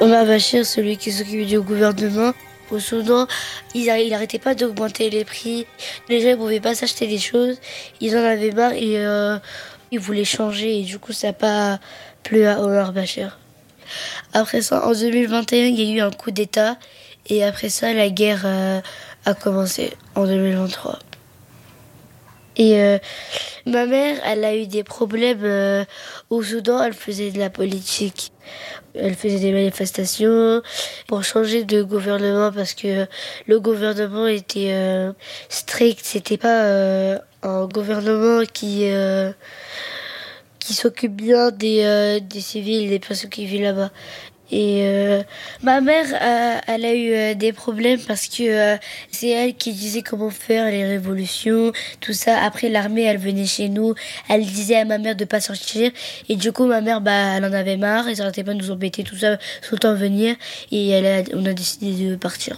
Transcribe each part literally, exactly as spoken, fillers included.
Omar Bachir, celui qui s'occupe du gouvernement, au Soudan, il n'arrêtait pas d'augmenter les prix. Les gens ne pouvaient pas s'acheter des choses. Ils en avaient marre et euh, ils voulaient changer. Et du coup, ça n'a pas plu à Omar Bachir. Après ça, en deux mille vingt et un, il y a eu un coup d'État. Et après ça, la guerre euh, a commencé en deux mille vingt-trois. Et euh, ma mère, elle a eu des problèmes euh, au Soudan. Elle faisait de la politique. Elle faisait des manifestations pour changer de gouvernement parce que le gouvernement était euh, strict. C'était pas euh, un gouvernement qui euh, qui s'occupe bien des euh, des civils, des personnes qui vivent là-bas. Et euh, ma mère, euh, elle a eu euh, des problèmes parce que euh, c'est elle qui disait comment faire les révolutions, tout ça. Après l'armée, elle venait chez nous, elle disait à ma mère de pas sortir. Et du coup, ma mère, bah, elle en avait marre, elle s'arrêtait pas de nous embêter, tout ça, tout le temps venir. Et elle a, on a décidé de partir.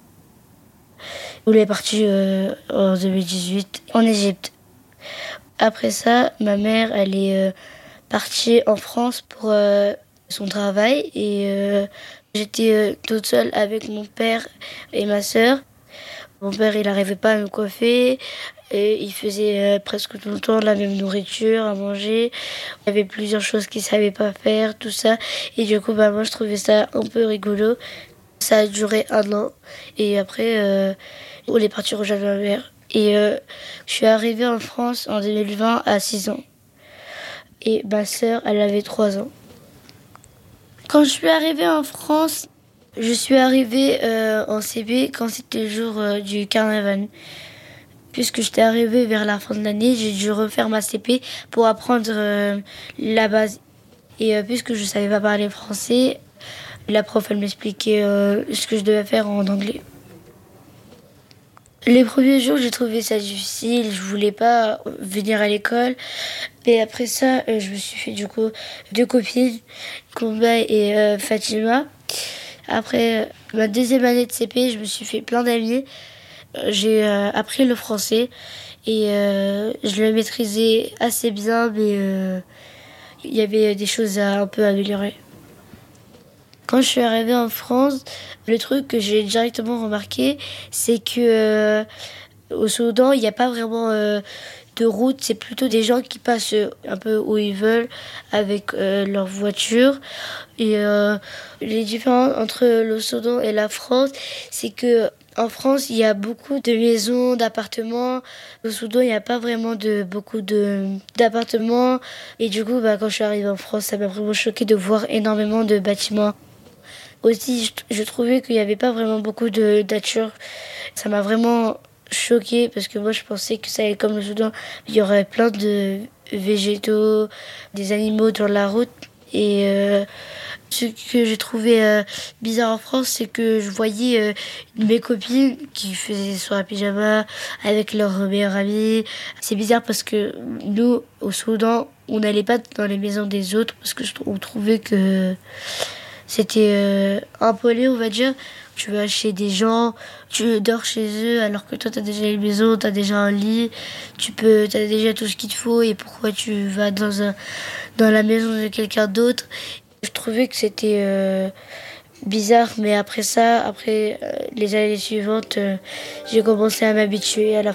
On est parti euh, en deux mille dix-huit en Égypte. Après ça, ma mère, elle est euh, partie en France pour euh, son travail et euh, j'étais euh, toute seule avec mon père et ma sœur. Mon père, il n'arrivait pas à me coiffer et il faisait euh, presque tout le temps la même nourriture à manger. Il y avait plusieurs choses qu'il savait pas faire, tout ça. Et du coup, bah, moi, je trouvais ça un peu rigolo. Ça a duré un an et après, euh, on est parti rejoindre ma mère. Et euh, je suis arrivée en France en deux mille vingt à six ans. Et ma sœur, elle avait trois ans. Quand je suis arrivée en France, je suis arrivée euh, en C P quand c'était le jour euh, du carnaval. Puisque j'étais arrivée vers la fin de l'année, j'ai dû refaire ma C P pour apprendre euh, la base. Et euh, puisque je ne savais pas parler français, la prof, elle m'expliquait euh, ce que je devais faire en anglais. Les premiers jours, j'ai trouvé ça difficile. Je voulais pas venir à l'école. Et après ça, euh, je me suis fait du coup deux copines, Comba et euh, Fatima. Après euh, ma deuxième année de C P, je me suis fait plein d'amis. Euh, J'ai euh, appris le français et euh, je le maîtrisais assez bien, mais euh, il y avait des choses à un peu améliorer. Quand je suis arrivée en France, le truc que j'ai directement remarqué, c'est que euh, au Soudan, il n'y a pas vraiment euh, de route. C'est plutôt des gens qui passent euh, un peu où ils veulent avec euh, leur voiture. Et euh, les différences entre le Soudan et la France, c'est que en France, il y a beaucoup de maisons, d'appartements. Au Soudan, il n'y a pas vraiment de beaucoup de d'appartements. Et du coup, bah, quand je suis arrivée en France, ça m'a vraiment choqué de voir énormément de bâtiments. Aussi, je, je trouvais qu'il n'y avait pas vraiment beaucoup de nature. Ça m'a vraiment choquée parce que moi, je pensais que ça allait être comme le Soudan. Il y aurait plein de végétaux, des animaux dans la route. Et euh, ce que j'ai trouvé euh, bizarre en France, c'est que je voyais euh, mes copines qui faisaient des soirées pyjama avec leur meilleur ami. C'est bizarre parce que nous, au Soudan, on n'allait pas dans les maisons des autres parce que je, on trouvait que c'était euh, impoli, on va dire. Tu vas chez des gens, tu dors chez eux, alors que toi, t'as déjà une maison, t'as déjà un lit, tu peux, t'as déjà tout ce qu'il te faut, et pourquoi tu vas dans un, dans la maison de quelqu'un d'autre? Je trouvais que c'était euh, bizarre, mais après ça, après euh, les années suivantes, euh, j'ai commencé à m'habituer à la